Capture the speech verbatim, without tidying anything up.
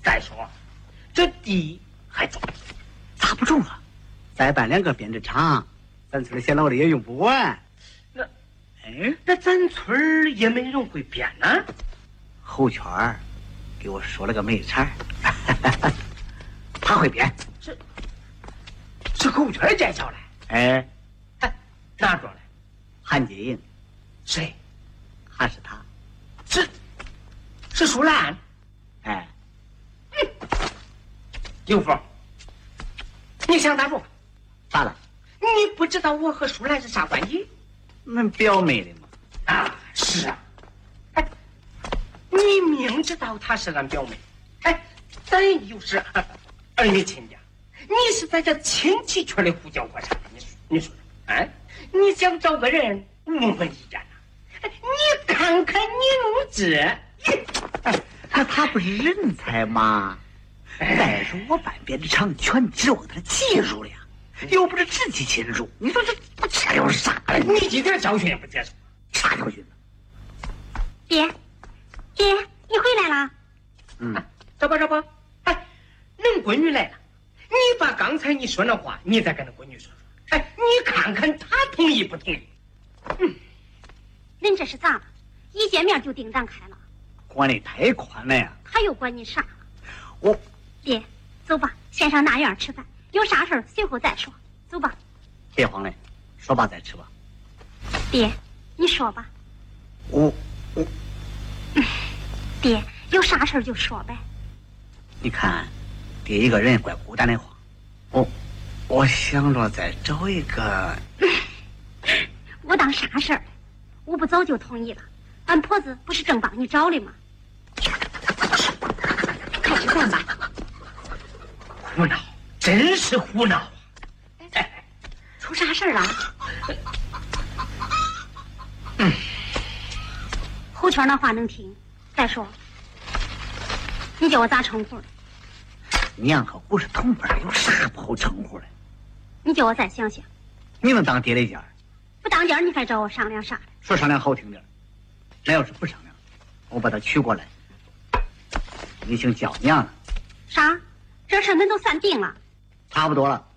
再说，这地还种咋不种啊？再办两个编织厂，咱村闲老的也用不完。 那， 哎， 那咱村也没人会编呢、啊。 侯圈儿给我说了个媒产，他会编。 是是侯圈介绍来。 哎， 哎，哪说来？ 韩金营。 谁？ 还是他？ 是是舒兰。 哎， 嗯，刘峰，你想咋说？ 咋了？ 你不知道我和舒兰是啥关系？ 恁表妹的嘛。 啊，是啊。哎，你明知道她是俺表妹，哎，咱又是儿女亲家，你是在这亲戚圈里胡搅和啥？你说，你说，哎，你想找个人无分一战呐？哎，你看看你如这， 哎，他他不是人才吗？再说我办编织厂全指望他的技术了呀，又不是直系亲属，你说这不这有啥了？ 你一点教训也不接受， 啥教训？ 爹，爹，你回来了。 嗯， 这不这不，哎，恁闺女来了，你把刚才你说那话，你再跟恁闺女说说。哎，你看看她同意不同意？ 嗯，恁这是咋了？一见面就叮当开了， 管的太宽了呀！ 他又管你啥了？ 我爹，走吧，先上大院吃饭，有啥事儿随后再说。走吧。 别慌嘞，说吧再吃吧。 爹，你说吧。 我我， 嗯，爹，有啥事儿就说呗。 你看，爹一个人怪孤单的慌。我我想着再找一个。 我当啥事儿了？我不早就同意了。俺婆子不是正帮你找的吗？快吃饭吧。 胡闹，真是胡闹！ 哎，出啥事儿了？ 嗯， 侯圈那话能听。再说，你叫我咋称呼的？ 娘和姑是同辈，有啥不好称呼的？ 你叫我再想想。 你能当爹的家？ 不当家你还找我商量啥的？ 说商量好听点，那要是不商量，我把他娶过来，你姓叫娘了。 啥？这事恁都算定了？ 差不多了。